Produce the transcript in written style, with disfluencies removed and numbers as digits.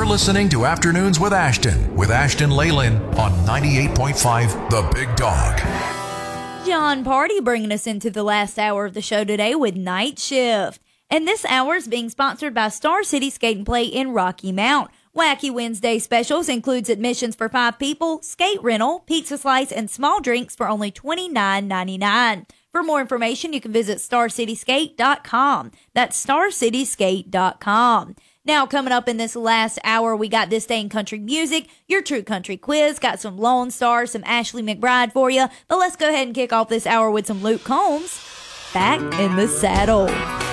You're listening to Afternoons with Ashton Leyland on 98.5 The Big Dog. John Party bringing us into the last hour of the show today with Night Shift. And this hour is being sponsored by Star City Skate and Play in Rocky Mount. Wacky Wednesday specials includes admissions for 5 people, skate rental, pizza slice, and small drinks for only $29.99. For more information, you can visit StarCitySkate.com. That's StarCitySkate.com. Now, coming up in this last hour, we got This Day in Country Music, your True Country Quiz, got some Lone Star, some Ashley McBride for you. But let's go ahead and kick off this hour with some Luke Combs. Back in the Saddle.